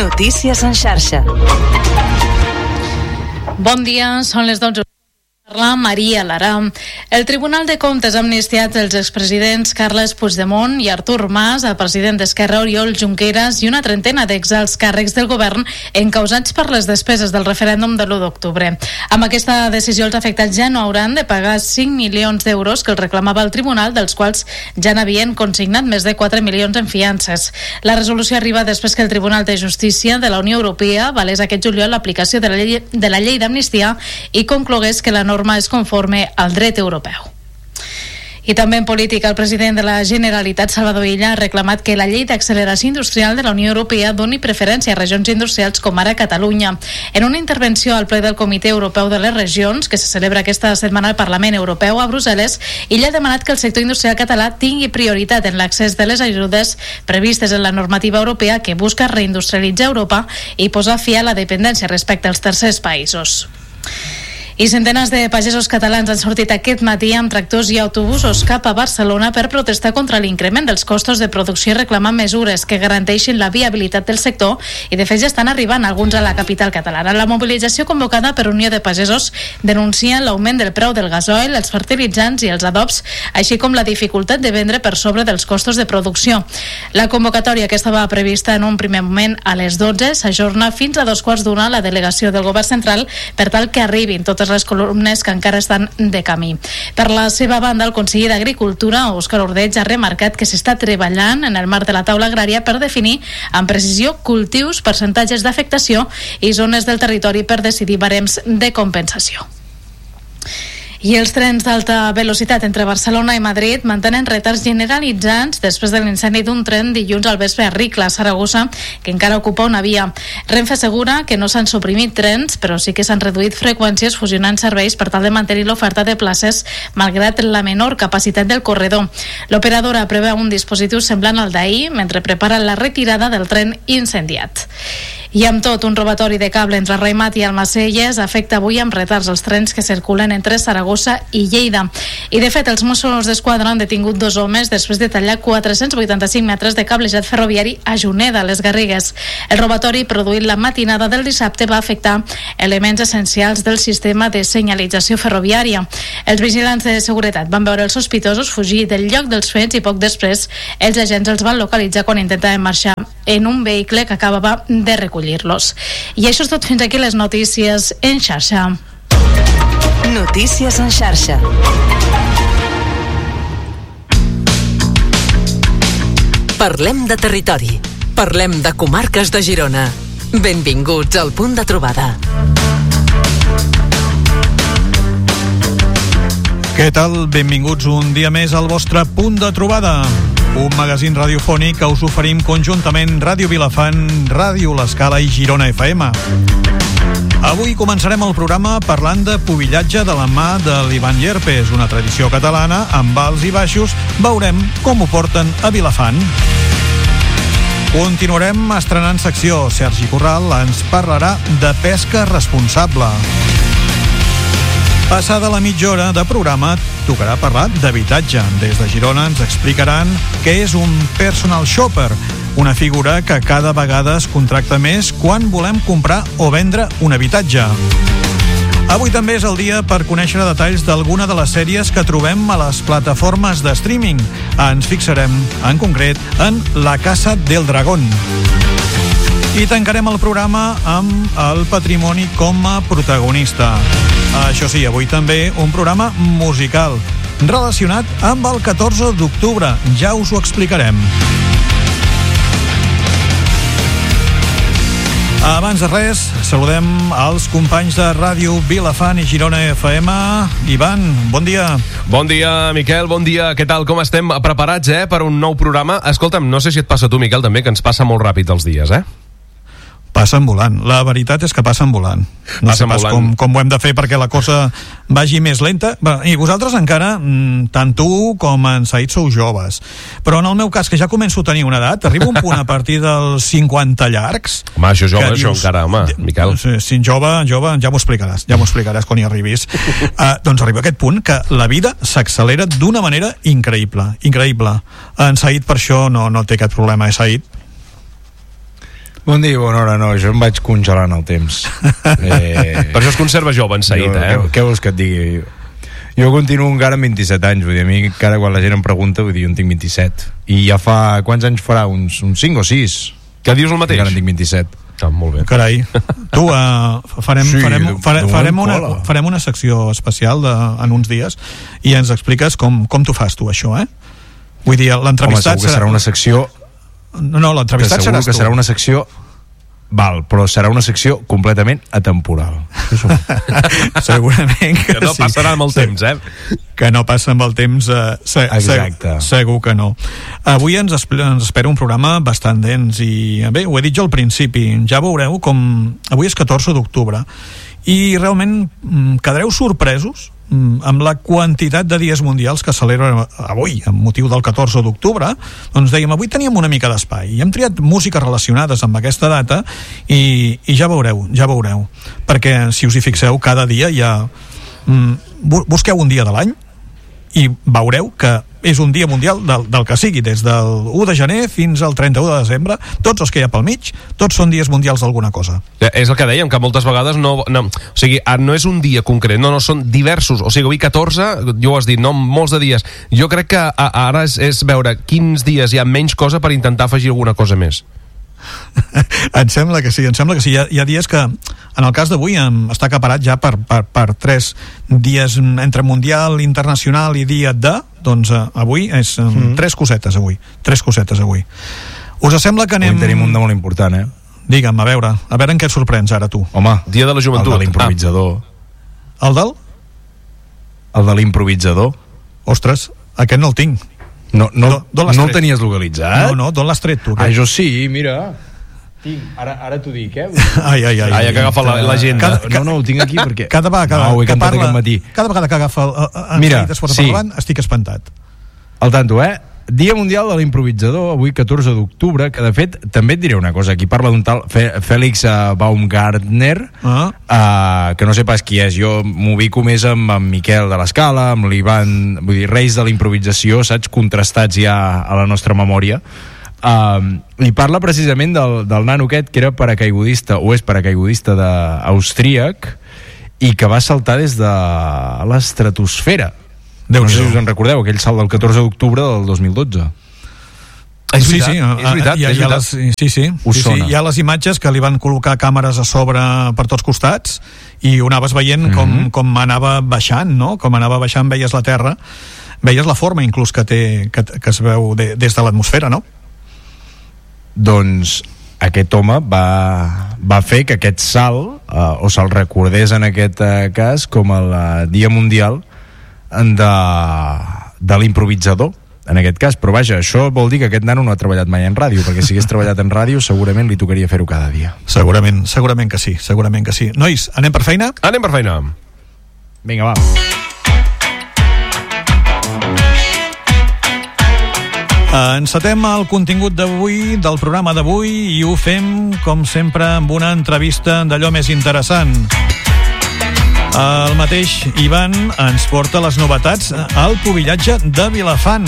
Notícies en xarxa. Bon dia, són les 12. La Maria Lara. El Tribunal de Comptes ha amnistiat els expresidents Carles Puigdemont i Artur Mas, el president d'Esquerra Oriol Junqueras i una trentena d'exalts càrrecs del govern encausats per les despeses del referèndum de l'1 d'octubre. Amb aquesta decisió els afectats ja no hauran de pagar 5 milions d'euros que els reclamava el Tribunal, dels quals ja n'havien consignat més de 4 milions en fiances. La resolució arriba després que el Tribunal de Justícia de la Unió Europea valés aquest juliol l'aplicació de la llei d'amnistia i conclogués que la norma és conforme al dret europeu. I també en política, el president de la Generalitat, Salvador Illa, ha reclamat que la llei d'acceleració industrial de la Unió Europea doni preferència a regions industrials com ara Catalunya. En una intervenció al ple del Comitè Europeu de les Regions, que se celebra aquesta setmana al Parlament Europeu a Brussel·les, Illa ha demanat que el sector industrial català tingui prioritat en l'accés de les ajudes previstes en la normativa europea que busca reindustrialitzar Europa i posar fi a la dependència respecte als tercers països. I centenars de pagesos catalans han sortit aquest matí amb tractors i autobusos cap a Barcelona per protestar contra l'increment dels costos de producció i reclamar mesures que garanteixin la viabilitat del sector i de fet ja estan arribant alguns a la capital catalana. La mobilització convocada per Unió de Pagesos denuncia l'augment del preu del gasoil, els fertilitzants i els adobs, així com la dificultat de vendre per sobre dels costos de producció. La convocatòria, que estava prevista en un primer moment a les 12, s'ajorna fins a 2:15 a la delegació del Govern Central per tal que arribin totes les columnes que encara estan de camí. Per la seva banda, el conseller d'Agricultura, Òscar Ordeig, ha remarcat que s'està treballant en el marc de la taula agrària per definir amb precisió cultius, percentatges d'afectació i zones del territori per decidir barems de compensació. I els trens d'alta velocitat entre Barcelona i Madrid mantenen retards generalitzats després de l'incendi d'un tren dilluns al vespre a Ricla, a Saragossa, que encara ocupa una via. Renfe assegura que no s'han suprimit trens, però sí que s'han reduït freqüències fusionant serveis per tal de mantenir l'oferta de places malgrat la menor capacitat del corredor. L'operadora preveu un dispositiu semblant al d'ahir mentre prepara la retirada del tren incendiat. I amb tot, un robatori de cable entre Raimat i Almacelles afecta avui amb retards els trens que circulen entre Saragossa i Lleida. I de fet, els Mossos d'Esquadra han detingut 2 homes després de tallar 485 metres de cablejat ferroviari a Juneda, a les Garrigues. El robatori, produït la matinada del dissabte, va afectar elements essencials del sistema de senyalització ferroviària. Els vigilants de seguretat van veure els sospitosos fugir del lloc dels fets i poc després els agents els van localitzar quan intentaven marxar en un vehicle que acabava de recollir-los. I això és tot, fins aquí les notícies en xarxa. Notícies en xarxa. Parlem de territori. Parlem de comarques de Girona. Benvinguts al Punt de Trobada. Què tal? Benvinguts un dia més al vostre Punt de Trobada. Un magazín radiofònic que us oferim conjuntament Ràdio Vilafant, Ràdio L'Escala i Girona FM. Avui començarem el programa parlant de pubillatge de la mà de l'Ivan Llerpes, una tradició catalana amb alts i baixos. Veurem com ho porten a Vilafant. Continuarem estrenant secció. Sergi Corral ens parlarà de pesca responsable. Passada la mitja hora de programa, tocarà parlar d'habitatge. Des de Girona ens explicaran què és un personal shopper, una figura que cada vegada es contracta més quan volem comprar o vendre un habitatge. Avui també és el dia per conèixer detalls d'alguna de les sèries que trobem a les plataformes de streaming. Ens fixarem, en concret, en La Casa del Dragón. I tancarem el programa amb el patrimoni com a protagonista. Això sí, avui també un programa musical relacionat amb el 14 d'octubre. Ja us ho explicarem. Abans de res, saludem als companys de Ràdio Vilafant i Girona FM. Ivan, bon dia. Bon dia, Miquel, bon dia. Què tal, com estem? Preparats, per un nou programa? Escolta'm, no sé si et passa a tu, Miquel, també, que ens passa molt ràpid els dies, Passen volant. La veritat és que passen volant. No sé pas com ho hem de fer perquè la cosa vagi més lenta. I vosaltres encara, tant tu com en Said, sou joves. Però en el meu cas, que ja començo a tenir una edat, arriba un punt a partir dels 50 llargs... Home, això jove, això encara, home, Miquel. Si jove, ja m'ho explicaràs quan hi arribis. Doncs arriba aquest punt que la vida s'accelera d'una manera increïble. En Said per això no té aquest problema, Said? Bon dia, bona hora. No, jo em vaig congelar en el temps. Per això es conserva jove en Saïd, Què vols que et digui? Jo continuo encara amb 27 anys, vull dir, a mi encara quan la gent em pregunta, vull dir, jo en tinc 27. I ja fa, quants anys farà? Uns 5 o 6. Que dius el mateix? Encara en tinc 27. Molt bé. Carai, tu farem una secció especial en uns dies i ens expliques com t'ho fas tu, això, Vull dir, l'entrevistat serà una secció... No, l'entrevistat seràs tu. Segur que serà una secció... Val, però serà una secció completament atemporal. Segurament que no passarà amb el temps, Que no passa amb el temps, exacte. Segur que no. Avui ens espera un programa bastant dens i bé, ho he dit jo al principi, ja veureu com avui és 14 d'octubre i realment quedareu sorpresos amb la quantitat de dies mundials que celebren avui, amb motiu del 14 d'octubre. Doncs dèiem, avui teníem una mica d'espai i hem triat músiques relacionades amb aquesta data i ja veureu, perquè si us hi fixeu, cada dia hi ha... busqueu un dia de l'any i veureu que és un dia mundial del que sigui, des del 1 de gener fins al 31 de desembre, tots els que hi ha pel mig, tots són dies mundials d'alguna cosa. És el que dèiem, que moltes vegades no, o sigui, no és un dia concret, no, són diversos, o sigui, avui 14, jo ho has dit, no, molts de dies. Jo crec que ara és veure quins dies hi ha menys cosa per intentar afegir alguna cosa més. Em sembla que sí. Hi ha dies que, en el cas d'avui, està acaparat ja per 3 dies entre mundial, internacional i dia de, doncs avui és 3 cosetes avui. Us sembla que anem... Avui tenim un de molt important, Digue'm, a veure en què et sorprens ara, tu. Home, Dia de la Joventut. El de l'improvisador. El del? El de l'improvisador. Ostres, aquest no el tinc. No el tenies localitzat? No, d'on l'has tret tu? Jo sí, mira. Ara t'ho dic, Ai, que agafa l'agenda. No, ho tinc aquí perquè... Cada vegada que agafa mira, per davant, estic espantat. Al tanto, Dia Mundial de l'Improvisador, avui 14 d'octubre, que de fet, també et diré una cosa, aquí parla d'un tal Félix Baumgartner, que no sé pas qui és, jo m'ubico més amb en Miquel de l'Escala, amb l'Ivan, vull dir, reis de la improvisació, saps, contrastats ja a la nostra memòria. I parla precisament del nano aquest, que era paracaigudista, o és paracaigudista austríac, i que va saltar des de l'estratosfera. No sé si us en recordeu, aquell salt del 14 d'octubre del 2012. És veritat. Sí. Hi ha les imatges que li van col·locar càmeres a sobre per tots costats i ho anaves veient com anava baixant, no? Com anava baixant, veies la Terra, veies la forma inclús que es veu des de l'atmosfera, no? Doncs aquest home va fer que aquest salt, o se'l recordés en aquest cas com el Dia Mundial de l'improvisador, en aquest cas. Però vaja, això vol dir que aquest nano no ha treballat mai en ràdio, perquè si hagués treballat en ràdio segurament li tocaria fer-ho cada dia. Segurament que sí. Nois, anem per feina? Anem per feina. Vinga, va. Encetem el contingut d'avui, del programa d'avui, i ho fem, com sempre, amb una entrevista d'allò més interessant. El mateix Ivan ens porta les novetats al pubillatge de Vilafant.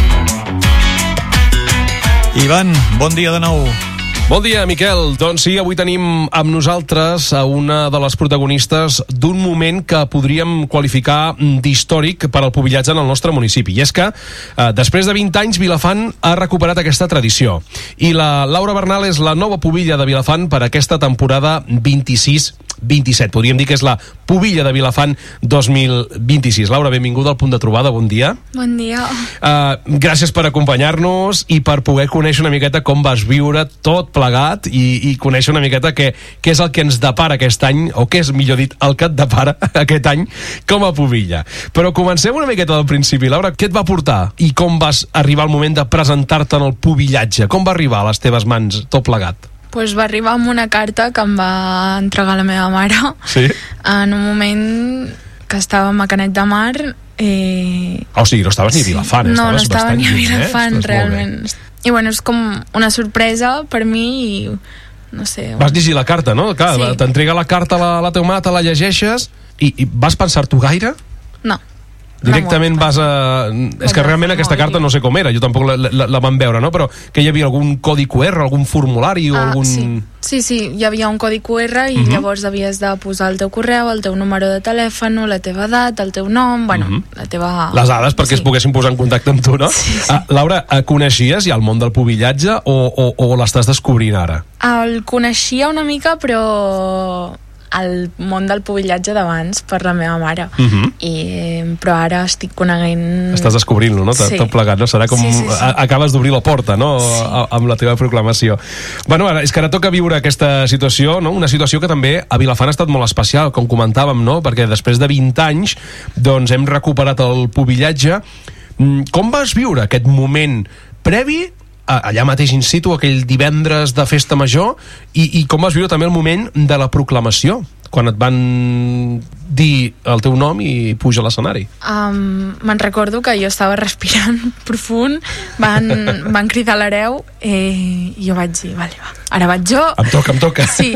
Ivan, bon dia de nou. Bon dia, Miquel. Doncs sí, avui tenim amb nosaltres a una de les protagonistes d'un moment que podríem qualificar d'històric per al pubillatge en el nostre municipi. I és que, després de 20 anys, Vilafant ha recuperat aquesta tradició. I la Laura Bernal és la nova pubilla de Vilafant per aquesta temporada 26-27. Podríem dir que és la pubilla de Vilafant 2026. Laura, benvinguda al Punt de Trobada, bon dia. Bon dia. Gràcies per acompanyar-nos i per poder conèixer una miqueta com vas viure tot plegat i conèixer una miqueta què és el que ens depara aquest any, o què és, millor dit, el que et depara aquest any com a pubilla. Però comencem una miqueta del principi. Laura, què et va portar i com vas arribar al moment de presentar-te en el pubillatge? Com va arribar a les teves mans tot plegat? Pues va arribar amb una carta que em va entregar la meva mare, sí? En un moment que estàvem a Canet de Mar. O sigui, no estaves ni a Vilafant, no estava ni a Vilafant, realment. I bueno, és com una sorpresa per mi i no sé... Vas llegir la carta, no? Clar, sí. T'entrega la carta a la teva mare, te la llegeixes i vas pensar-t'ho gaire? No. Directament vas a... És que realment aquesta carta no sé com era, jo tampoc la vam veure, no? Però que hi havia algun codi QR, algun formulari o algun... Sí, hi havia un codi QR i llavors havies de posar el teu correu, el teu número de telèfon, la teva edat, el teu nom, la teva... Les dades perquè es poguessin posar en contacte amb tu, no? Sí. Laura, coneixies ja el món del pubillatge o l'estàs descobrint ara? El coneixia una mica, però el món del pubillatge d'abans per la meva mare però ara estic coneguent... Estàs descobrint-lo, no? Tot plegat, no? Serà com... Sí. Acabes d'obrir la porta, no? Sí. Amb la teva proclamació. Bueno, ara, és que ara toca viure aquesta situació, no? Una situació que també a Vilafant ha estat molt especial, com comentàvem, no? Perquè després de 20 anys doncs hem recuperat el pubillatge. Com vas viure aquest moment previ allà mateix in situ, aquell divendres de festa major, i com vas viure també el moment de la proclamació, quan et van dir el teu nom i puja a l'escenari? Me'n recordo que jo estava respirant profund, van cridar l'hereu i jo vaig dir, vale, va, ara vaig jo. Em toca. Sí.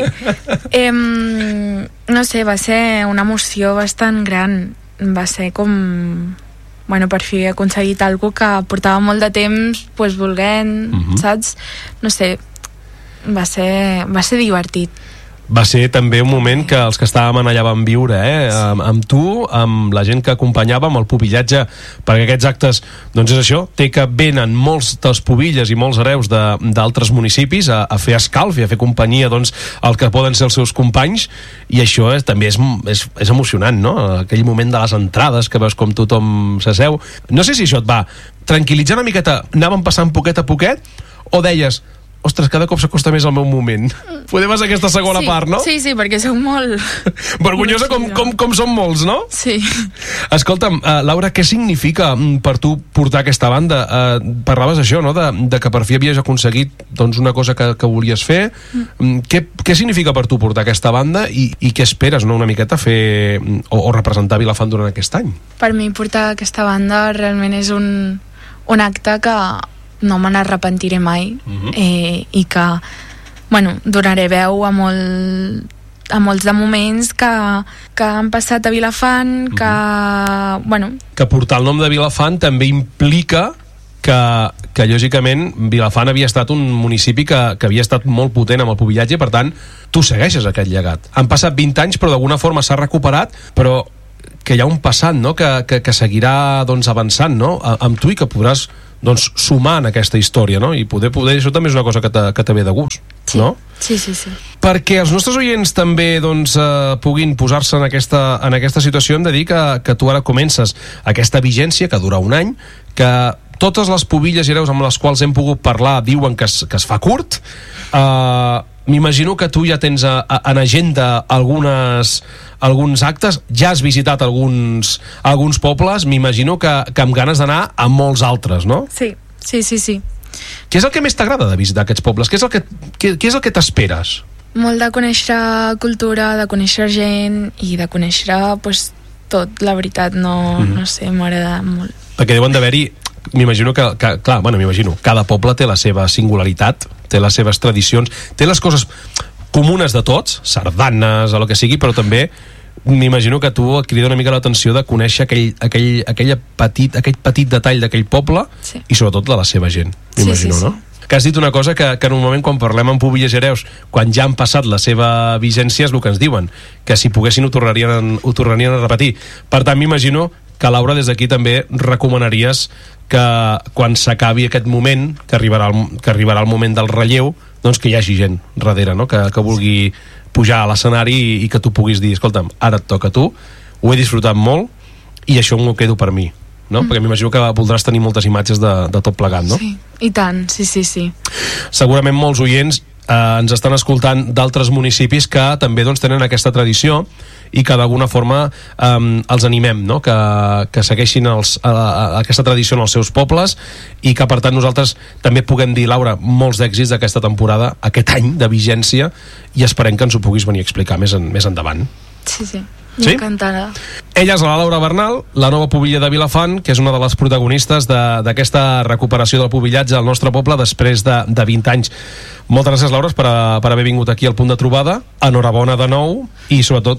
No sé, va ser una emoció bastant gran. Va ser com... Bueno, per fi he aconseguit alguna cosa que portava molt de temps volent, saps? No sé, va ser divertit. Va ser també un moment que els que estàvem allà vam viure, amb tu, amb la gent que acompanyava, amb el pubillatge, perquè aquests actes, doncs és això, té que venen molts dels pubilles i molts hereus d'altres municipis a fer escalf i a fer companyia, doncs, el que poden ser els seus companys, i això també és emocionant, no? Aquell moment de les entrades, que veus com tothom s'asseu. No sé si això et va tranquil·litzar una miqueta, anàvem passant poquet a poquet, o deies... Ostres, cada cop s'acosta més al meu moment. Podem passar aquesta segona part, no? Sí, perquè sou molt... Vergonyosa com som molts, no? Sí. Escolta'm, Laura, què significa per tu portar aquesta banda? Parlaves això, no?, de que per fi havies aconseguit doncs, una cosa que volies fer. Què significa per tu portar aquesta banda i què esperes, no?, una miqueta fer o representar Vilafant durant aquest any? Per mi portar aquesta banda realment és un acte que no me n'arrepentiré mai i que, bueno, donaré veu a molts de moments que han passat a Vilafant, que, bueno... Que portar el nom de Vilafant també implica que lògicament Vilafant havia estat un municipi que havia estat molt potent amb el pubillatge, per tant, tu segueixes aquest llegat. Han passat 20 anys, però d'alguna forma s'ha recuperat, però que hi ha un passat, no?, que seguirà doncs, avançant, no?, amb tu, i que podràs doncs, sumar en aquesta història, no? I poder això també és una cosa que te ve de gust, no? Sí. Perquè els nostres oients també doncs, puguin posar-se en aquesta situació, hem de dir que tu ara comences aquesta vigència que dura un any, que totes les pubilles i hereus amb les quals hem pogut parlar diuen que es fa curt. M'imagino que tu ja tens en agenda alguns actes, ja has visitat alguns pobles, m'imagino que amb ganes d'anar a molts altres, no? Sí. Què és el que més t'agrada de visitar aquests pobles? Què és el que t'esperes? Molt de conèixer cultura, de conèixer gent i de conèixer tot, la veritat, no sé, m'agrada molt. Perquè deuen d'haver-hi, m'imagino que clar, cada poble té la seva singularitat, té les seves tradicions, té les coses comunes de tots, sardanes, o el que sigui, però també m'imagino que a tu et crida una mica l'atenció de conèixer aquell petit detall d'aquell poble, i sobretot de la seva gent, m'imagino, no? Que has dit una cosa que en un moment, quan parlem amb pubilles i hereus, quan ja han passat la seva vigència, és el que ens diuen, que si poguessin ho tornarien a repetir. Per tant, m'imagino que, Laura, des d'aquí també recomanaries que quan s'acabi aquest moment, que arribarà el moment del relleu, doncs que hi hagi gent darrere, no?, que vulgui pujar a l'escenari i que tu puguis dir, escolta'm, ara et toca a tu, ho he disfrutat molt i això m'ho quedo per mi, no? Perquè m'imagino que voldràs tenir moltes imatges de tot plegat, no? Sí, i tant, sí. Segurament molts oients ens estan escoltant d'altres municipis que també doncs, tenen aquesta tradició i que d'alguna forma els animem, no?, que segueixin aquesta tradició en els seus pobles i que per tant nosaltres també puguem dir, Laura, molts d'èxits d'aquesta temporada, aquest any de vigència, i esperem que ens ho puguis venir a explicar més endavant. Sí. M'encantarà. Ella és la Laura Bernal, la nova pubilla de Vilafant, que és una de les protagonistes d'aquesta recuperació del pubillatge al nostre poble després de 20 anys. Moltes gràcies, Laura, per haver vingut aquí al Punt de Trobada. Enhorabona de nou i, sobretot,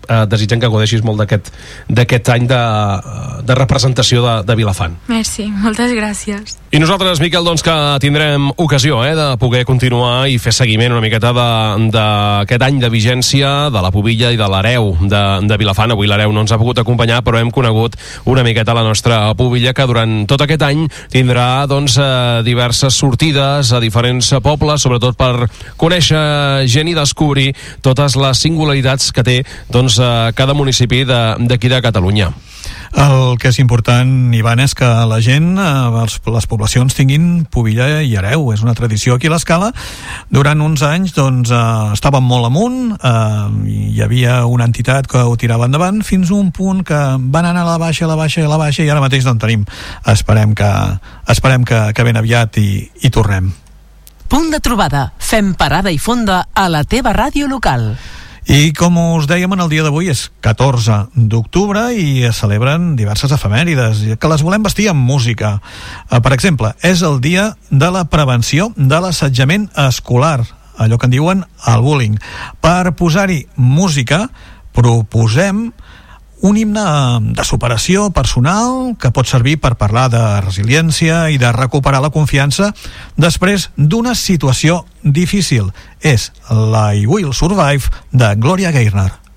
desitjant que gaudeixis molt d'aquest any de representació de Vilafant. Merci, moltes gràcies. I nosaltres, Miquel, doncs que tindrem ocasió de poder continuar i fer seguiment una miqueta d'aquest any de vigència de la Pubilla i de l'Hereu de Vilafant. Avui l'Hereu no ens ha pogut acompanyar, però hem conegut una miqueta la nostra Pubilla, que durant tot aquest any tindrà doncs, diverses sortides a diferents pobles, sobretot per conèixer gent i descobrir totes les singularitats que té doncs, cada municipi d'aquí de Catalunya. El que és important, Ivan, és que la gent, les poblacions tinguin Pubilla i Hereu. És una tradició aquí a l'Escala. Durant uns anys doncs, estàvem molt amunt, hi havia una entitat que ho tirava endavant fins a un punt que van anar a la baixa, a la baixa i a la baixa, i ara mateix no en tenim. Esperem que ben aviat hi tornem. Punt de trobada. Fem parada i fonda a la teva ràdio local. I com us dèiem, en el dia d'avui és 14 d'octubre i es celebren diverses efemèrides que les volem vestir amb música. Per exemple, és el dia de la prevenció de l'assetjament escolar, allò que en diuen el bullying. Per posar-hi música, proposem un himne de superació personal que pot servir per parlar de resiliència i de recuperar la confiança després d'una situació difícil. És la I Will Survive de Gloria Gaynor.